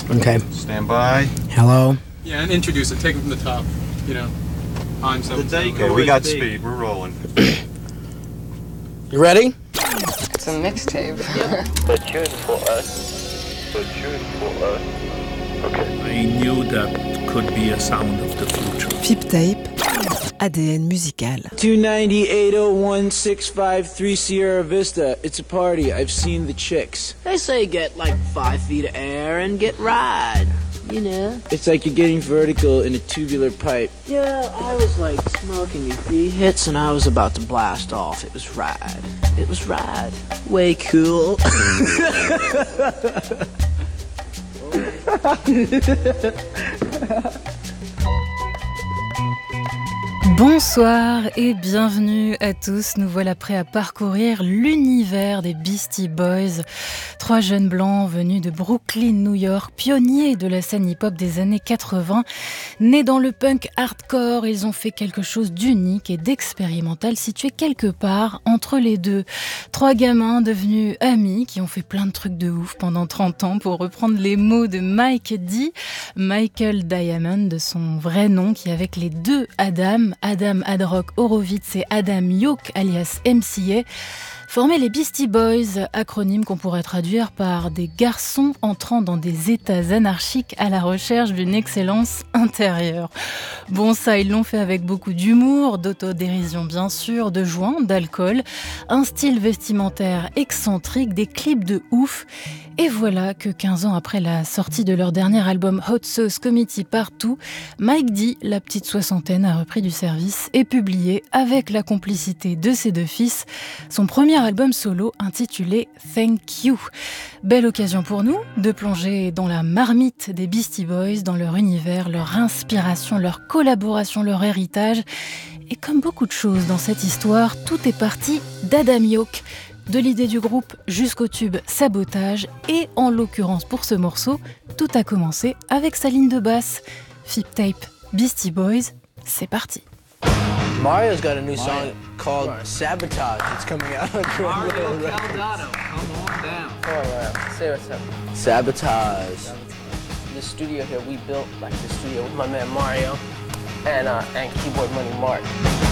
Okay. Stand by. Hello. Yeah, and introduce it. Take it from the top. You know, I'm so. Okay, we got speed. We're rolling. You ready? It's a mixtape. A tune for us. A tune for us. Okay. I knew that could be a sound of the future. Flip Tape, ADN musical. 298-01-653 Sierra Vista. It's a party. I've seen the chicks. They say get like 5 feet of air and get ride. You know? It's like you're getting vertical in a tubular pipe. Yeah, I was like smoking 3 hits and I was about to blast off. It was rad. It was rad. Way cool. Bonsoir et bienvenue à tous. Nous voilà prêts à parcourir l'univers des Beastie Boys. 3 jeunes blancs venus de Brooklyn, New York, pionniers de la scène hip-hop des années 80. Nés dans le punk hardcore, ils ont fait quelque chose d'unique et d'expérimental situé quelque part entre les deux. 3 gamins devenus amis qui ont fait plein de trucs de ouf pendant 30 ans, pour reprendre les mots de Mike D. Michael Diamond, de son vrai nom, qui avec les 2 Adam Adrock Horowitz et Adam Yauch alias MCA, formaient les Beastie Boys, acronyme qu'on pourrait traduire par des garçons entrant dans des états anarchiques à la recherche d'une excellence intérieure. Bon, ça, ils l'ont fait avec beaucoup d'humour, d'autodérision bien sûr, de joint, d'alcool, un style vestimentaire excentrique, des clips de ouf. Et voilà que 15 ans après la sortie de leur dernier album Hot Sauce Committee Partout, Mike D, la petite soixantaine, a repris du service et publié, avec la complicité de ses 2 fils, son premier album solo intitulé Thank You. Belle occasion pour nous de plonger dans la marmite des Beastie Boys, dans leur univers, leur inspiration, leur collaboration, leur héritage. Et comme beaucoup de choses dans cette histoire, tout est parti d'Adam Yauch. De l'idée du groupe jusqu'au tube Sabotage, et en l'occurrence pour ce morceau, tout a commencé avec sa ligne de basse. Flip Tape, Beastie Boys, c'est parti. Mario's got a new song called Sabotage. It's coming out on Mario Caldato, come on down. Oh, say what's up. Sabotage. The studio here, we built like the studio with my man Mario and Keyboard Money Mark.